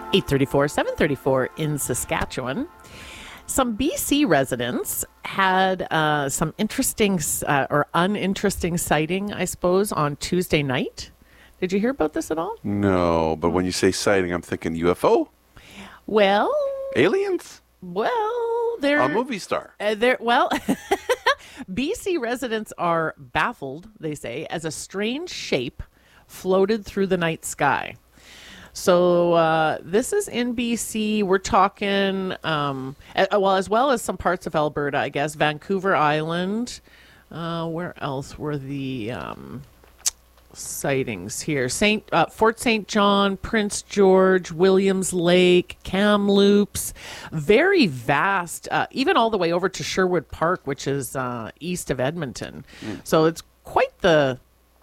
8:34, 7:34 in Saskatchewan. Some BC residents had some interesting or uninteresting sighting, I suppose, on Tuesday night. Did you hear about this at all? No, but when you say sighting, I'm thinking UFO? Well, Aliens? they're A movie star? BC residents are baffled, they say, as a strange shape floated through the night sky. So this is in BC. We're talking, as well as some parts of Alberta, I guess. Vancouver Island. Where else were the sightings here? Fort St. John, Prince George, Williams Lake, Kamloops. Very vast, even all the way over to Sherwood Park, which is east of Edmonton. So it's quite the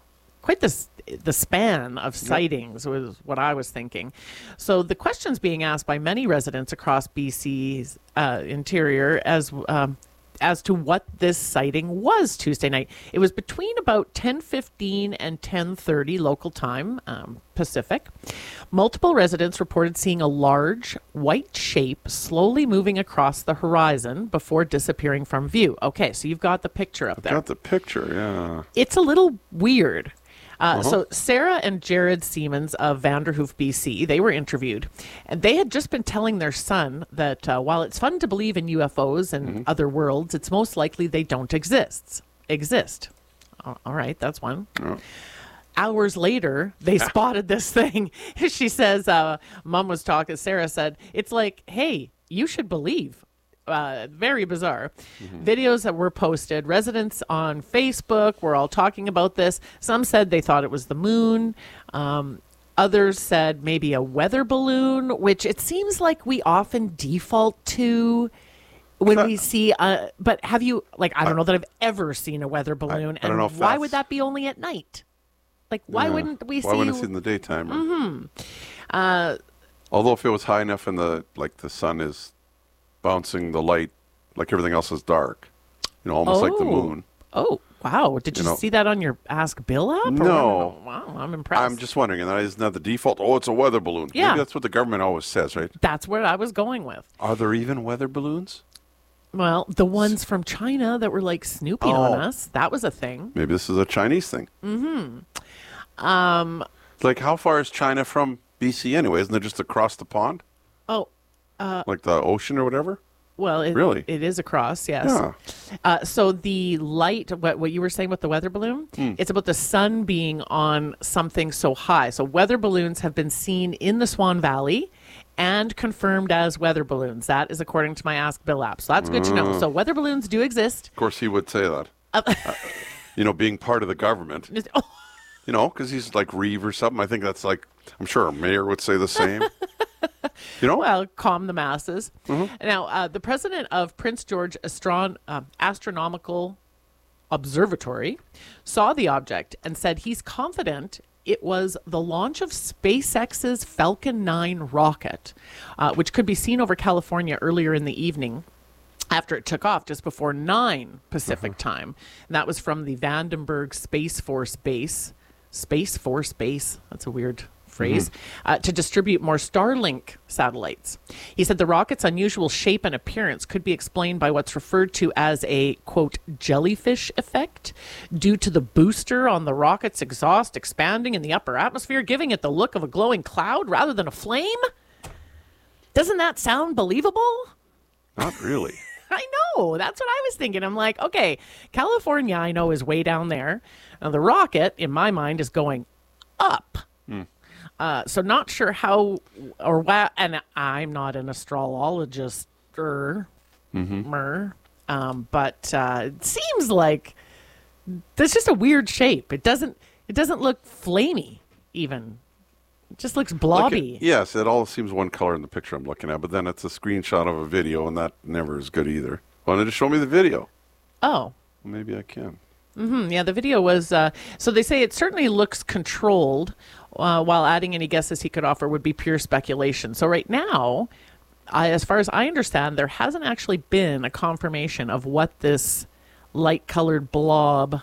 span of sightings was what I was thinking. So the questions being asked by many residents across BC's interior as to what this sighting was Tuesday night. It was between about 10:15 and 10:30 local time, Pacific. Multiple residents reported seeing a large white shape slowly moving across the horizon before disappearing from view. Okay, so you've got the picture up there. Got the picture, yeah. It's a little weird. So Sarah and Jared Siemens of Vanderhoof, BC, they were interviewed, and they had just been telling their son that while it's fun to believe in UFOs and other worlds, it's most likely they don't exist. All right, that's one. Oh. Hours later, they spotted this thing. She says, Mom was talking, Sarah said, it's like, hey, you should believe. Very bizarre. Videos that were posted. Residents on Facebook were all talking about this. Some said they thought it was the moon. Others said maybe a weather balloon, which it seems like we often default to when we see. But have you, I don't know that I've ever seen a weather balloon. I don't know if why would that be only at night? Why wouldn't we see? Why wouldn't it see in the daytime? Although if it was high enough and the sun is bouncing the light, like everything else is dark, almost like the moon. Oh, wow. Did you see that on your Ask Bill app? No. Wow, I'm impressed. I'm just wondering, isn't that the default? Oh, it's a weather balloon. Yeah. Maybe that's what the government always says, right? That's where I was going with. Are there even weather balloons? Well, the ones from China that were snooping on us, that was a thing. Maybe this is a Chinese thing. How far is China from BC anyway? Isn't it just across the pond? Oh, like the ocean or whatever? Well, really? It is across, yes. Yeah. So the light, what you were saying with the weather balloon, it's about the sun being on something so high. So weather balloons have been seen in the Swan Valley and confirmed as weather balloons. That is according to my Ask Bill app. So that's good to know. So weather balloons do exist. Of course he would say that. Being part of the government. Because he's like Reeve or something. I think that's I'm sure a mayor would say the same. Well, calm the masses. Now, the president of Prince George Astronomical Observatory saw the object and said he's confident it was the launch of SpaceX's Falcon 9 rocket, which could be seen over California earlier in the evening after it took off just before 9 Pacific time. And that was from the Vandenberg Space Force Base. Space Force Base. That's a weird phrase, to distribute more Starlink satellites. He said the rocket's unusual shape and appearance could be explained by what's referred to as a, quote, jellyfish effect due to the booster on the rocket's exhaust expanding in the upper atmosphere, giving it the look of a glowing cloud rather than a flame. Doesn't that sound believable? Not really. I know. That's what I was thinking. I'm like, okay, California, I know, is way down there. Now, the rocket, in my mind, is going up. So not sure how or what, and I'm not an astrologist, but it seems like there's just a weird shape. It doesn't look flamey even. It just looks blobby. Yes, it all seems one color in the picture I'm looking at, but then it's a screenshot of a video, and that never is good either. Why don't you show me the video? Oh. Well, maybe I can. Yeah, the video was, so they say it certainly looks controlled, while adding any guesses he could offer would be pure speculation. So right now, as far as I understand, there hasn't actually been a confirmation of what this light-colored blob,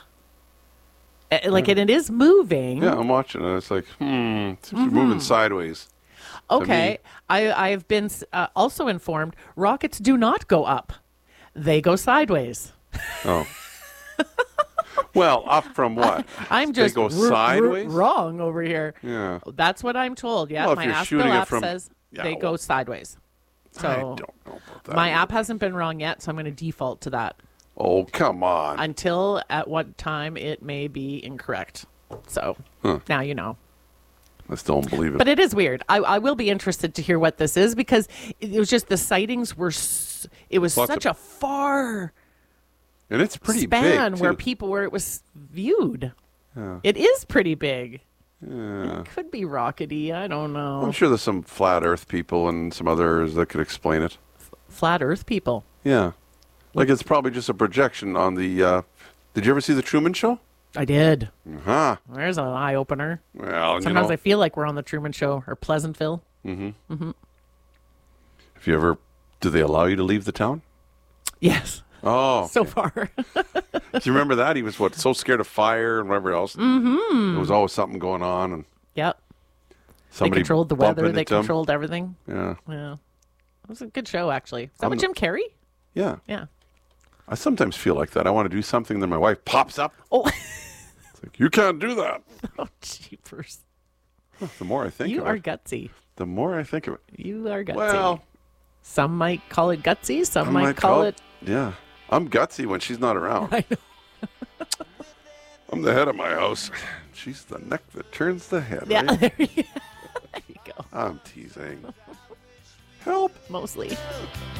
and it is moving. Yeah, I'm watching it. It's like, it's moving sideways. Okay. I've been also informed rockets do not go up. They go sideways. Oh. Well, up from what? I'm just they go sideways? wrong over here. Yeah. That's what I'm told. Yeah, well, my Ask Bill app says they go sideways. So I don't know about that. My app hasn't been wrong yet, so I'm going to default to that. Oh, come on. Until at what time it may be incorrect. So now you know. I still don't believe it. But it is weird. I will be interested to hear what this is because it was just the sightings were, it was such a far and it's pretty span big, where it was viewed. Yeah. It is pretty big. Yeah. It could be rockety. I don't know. I'm sure there's some flat earth people and some others that could explain it. Flat earth people? Yeah. Like it's probably just a projection on the, did you ever see The Truman Show? I did. Uh-huh. There's an eye-opener. Well, Sometimes I feel like we're on The Truman Show or Pleasantville. Mm-hmm. Mm-hmm. Have you ever, do they allow you to leave the town? Yes. Oh. So far. Do you remember that? He was, so scared of fire and whatever else. Mm-hmm. There was always something going on. And yep. Somebody they controlled the weather. They controlled everything. Yeah. Yeah. It was a good show, actually. Is that with Jim Carrey? Yeah. Yeah. I sometimes feel like that. I want to do something, then my wife pops up. Oh. It's like, you can't do that. Oh, jeepers. The more I think of it. You are gutsy. The more I think of it. You are gutsy. Well. Some might call it gutsy. Some might call it... Yeah. I'm gutsy when she's not around. I know. I'm the head of my house. She's the neck that turns the head, yeah, right? There you go. I'm teasing. Help. Mostly.